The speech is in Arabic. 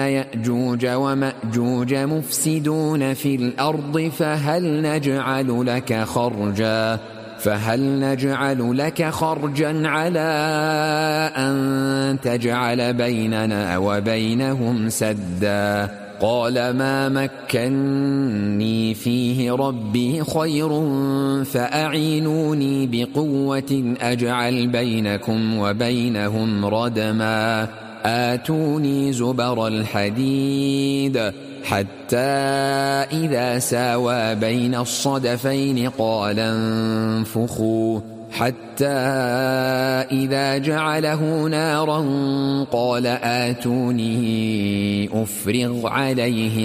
يأجوج ومأجوج مفسدون في الأرض فهل نجعل لك خرجا على أن تجعل بيننا وبينهم سدا قال ما مكني فيه ربي خير فأعينوني بقوة أجعل بينكم وبينهم ردما آتوني زبر الحديد حتى إذا ساوى بين الصدفين قال انفخوا حتى إذا جعله نارا قال آتوني أفرغ عليه